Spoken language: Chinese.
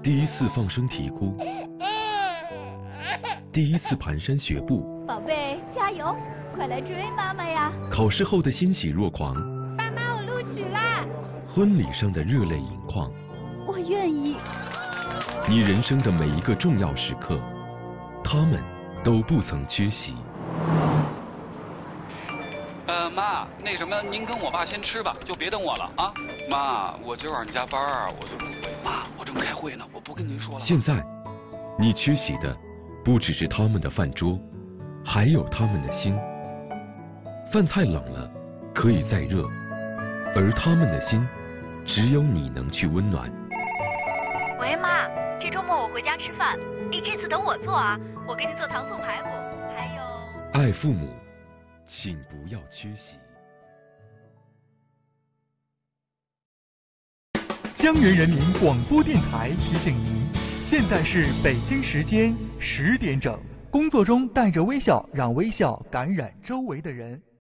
第一次放声啼哭，第一次蹒跚学步， 宝贝，加油，快来追妈妈呀！ 考试后的欣喜若狂， 爸妈，我录取啦！ 婚礼上的热泪盈眶， 我愿意。 你人生的每一个重要时刻，他们都不曾缺席。 妈，那什么，您跟我爸先吃吧，就别等我了啊。妈，我今晚上加班啊，我就不回。妈，我正开会呢，我不跟您说了。 现在，你缺席的不只是他们的饭桌，还有他们的心。饭菜冷了，可以再热，而他们的心，只有你能去温暖。 喂，妈，这周末我回家吃饭，你这次等我做啊，我给你做糖醋排骨，还有…… 爱父母，请不要缺席。 江源人民广播电台提醒您，现在是北京时间10点整。工作中带着微笑，让微笑感染周围的人。